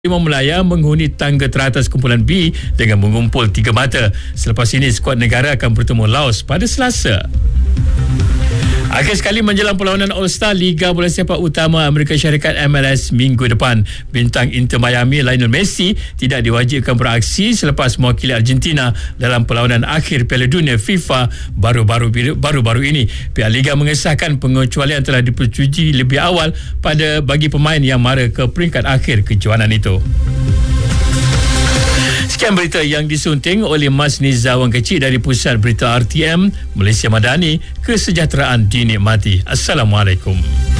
Timur Melaya menghuni tangga teratas kumpulan B dengan mengumpul 3 mata. Selepas ini, skuad negara akan bertemu Laos pada Selasa. Akhir sekali menjelang perlawanan All-Star Liga Bola Sepak Utama Amerika Syarikat MLS minggu depan, bintang Inter Miami Lionel Messi tidak diwajibkan beraksi selepas mewakili Argentina dalam perlawanan akhir Piala Dunia FIFA baru-baru ini. Pihak Liga mengesahkan pengecualian telah dipercuyui lebih awal bagi pemain yang mara ke peringkat akhir kejohanan itu. Sekian berita yang disunting oleh Mas Nizar Wang Kecil dari Pusat Berita RTM Malaysia Madani. Kesejahteraan dinikmati. Assalamualaikum.